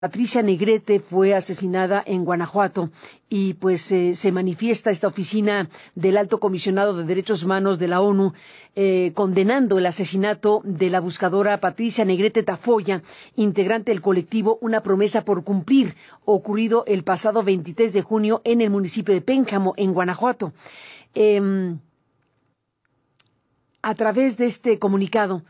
Patricia Negrete fue asesinada en Guanajuato y pues se manifiesta esta oficina del Alto Comisionado de Derechos Humanos de la ONU condenando el asesinato de la buscadora Patricia Negrete Tafoya, integrante del colectivo Una Promesa por Cumplir, ocurrido el pasado 23 de junio en el municipio de Pénjamo, en Guanajuato. A través de este comunicado,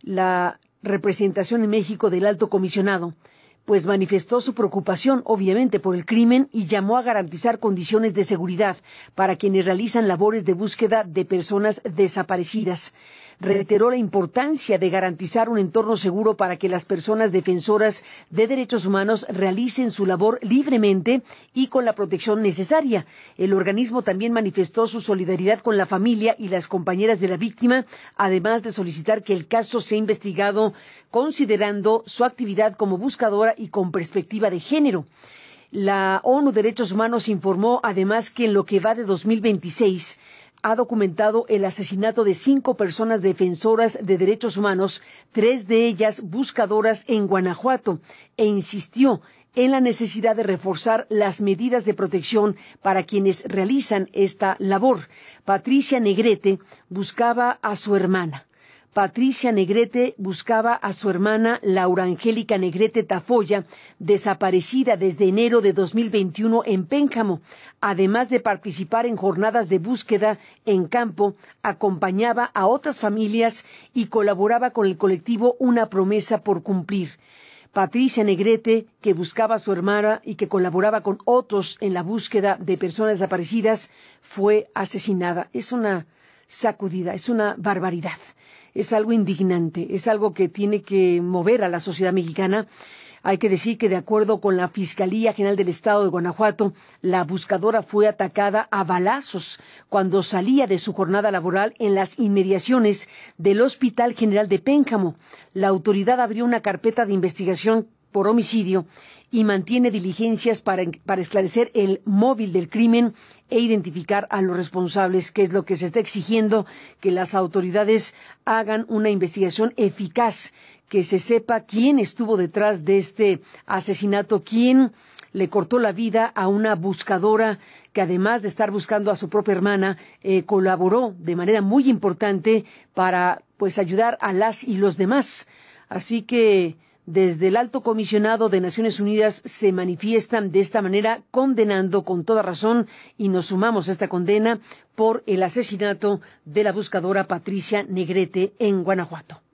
la representación en México del Alto Comisionado pues manifestó su preocupación, obviamente, por el crimen y llamó a garantizar condiciones de seguridad para quienes realizan labores de búsqueda de personas desaparecidas. Reiteró la importancia de garantizar un entorno seguro para que las personas defensoras de derechos humanos realicen su labor libremente y con la protección necesaria. El organismo también manifestó su solidaridad con la familia y las compañeras de la víctima, además de solicitar que el caso sea investigado considerando su actividad como buscadora y con perspectiva de género. La ONU Derechos Humanos informó además que en lo que va de 2026 ha documentado el asesinato de 5 personas defensoras de derechos humanos, 3 de ellas buscadoras en Guanajuato, e insistió en la necesidad de reforzar las medidas de protección para quienes realizan esta labor. Patricia Negrete buscaba a su hermana. Patricia Negrete buscaba a su hermana Laura Angélica Negrete Tafoya, desaparecida desde enero de 2021 en Pénjamo. Además de participar en jornadas de búsqueda en campo, acompañaba a otras familias y colaboraba con el colectivo Una Promesa por Cumplir. Patricia Negrete, que buscaba a su hermana y que colaboraba con otros en la búsqueda de personas desaparecidas, fue asesinada. Es una sacudida, es una barbaridad. Es algo indignante, es algo que tiene que mover a la sociedad mexicana. Hay que decir que de acuerdo con la Fiscalía General del Estado de Guanajuato, la buscadora fue atacada a balazos cuando salía de su jornada laboral en las inmediaciones del Hospital General de Pénjamo. La autoridad abrió una carpeta de investigación por homicidio y mantiene diligencias para esclarecer el móvil del crimen e identificar a los responsables, que es lo que se está exigiendo, que las autoridades hagan una investigación eficaz, que se sepa quién estuvo detrás de este asesinato, quién le cortó la vida a una buscadora que además de estar buscando a su propia hermana, colaboró de manera muy importante para pues ayudar a las y los demás. Así que desde el Alto Comisionado de Naciones Unidas se manifiestan de esta manera, condenando con toda razón, y nos sumamos a esta condena por el asesinato de la buscadora Patricia Negrete en Guanajuato.